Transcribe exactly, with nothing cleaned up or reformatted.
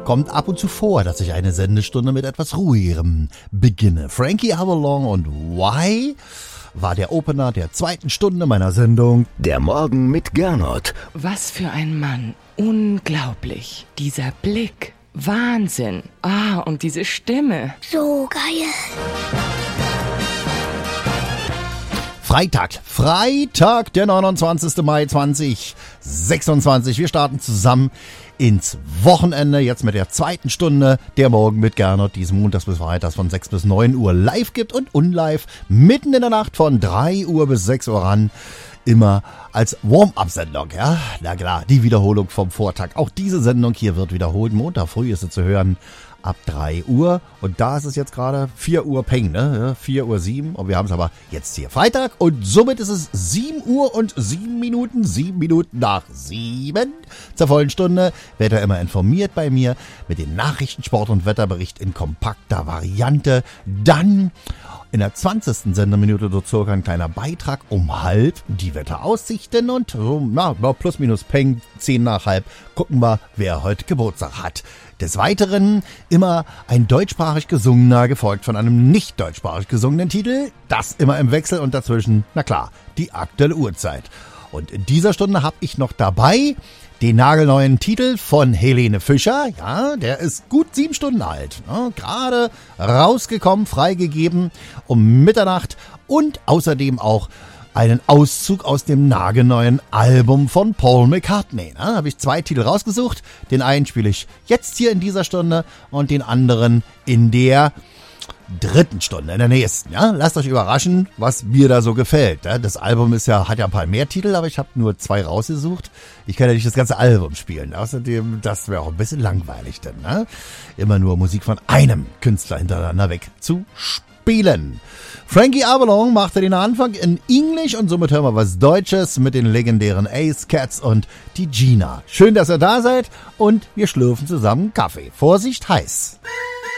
Kommt ab und zu vor, dass ich eine Sendestunde mit etwas Ruhigerem beginne. Frankie Avalon und Why war der Opener der zweiten Stunde meiner Sendung Der Morgen mit Gernot. Was für ein Mann. Unglaublich. Dieser Blick. Wahnsinn. Ah, und diese Stimme. So geil. Freitag, Freitag, der neunundzwanzigster Mai zweitausendsechsundzwanzig. Wir starten zusammen ins Wochenende, jetzt mit der zweiten Stunde der Morgen mit Gernot, diesen Montags bis Freitags von sechs bis neun Uhr live gibt und unlive mitten in der Nacht von drei Uhr bis sechs Uhr ran. Immer als Warm-up-Sendung, ja. Na klar, die Wiederholung vom Vortag. Auch diese Sendung hier wird wiederholt. Montag früh ist sie zu hören ab drei Uhr. Und da ist es jetzt gerade vier Uhr Peng, ne? vier Uhr sieben. Und wir haben es aber jetzt hier Freitag. Und somit ist es sieben Uhr und sieben Minuten. sieben Minuten nach sieben. Zur vollen Stunde werdet ihr immer informiert bei mir mit den Nachrichten, Sport- und Wetterbericht in kompakter Variante. Dann in der zwanzigsten Sendeminute so circa ein kleiner Beitrag um halb, die Wetteraussichten und na, plus minus Peng, zehn nach halb, gucken wir, wer heute Geburtstag hat. Des Weiteren immer ein deutschsprachig gesungener, gefolgt von einem nicht deutschsprachig gesungenen Titel, das immer im Wechsel und dazwischen, na klar, die aktuelle Uhrzeit. Und in dieser Stunde habe ich noch dabei den nagelneuen Titel von Helene Fischer, ja, der ist gut sieben Stunden alt, ne, gerade rausgekommen, freigegeben um Mitternacht und außerdem auch einen Auszug aus dem nagelneuen Album von Paul McCartney. Da habe ich zwei Titel rausgesucht, den einen spiele ich jetzt hier in dieser Stunde und den anderen in der dritten Stunde, in der nächsten. Ja? Lasst euch überraschen, was mir da so gefällt. Ja? Das Album ist ja, hat ja ein paar mehr Titel, aber ich habe nur zwei rausgesucht. Ich kann ja nicht das ganze Album spielen. Außerdem, das wäre auch ein bisschen langweilig denn. Ne? Immer nur Musik von einem Künstler hintereinander weg zu spielen. Frankie Avalon machte den Anfang in Englisch und somit hören wir was Deutsches mit den legendären Ace Cats und die Gina. Schön, dass ihr da seid und wir schlürfen zusammen Kaffee. Vorsicht, heiß.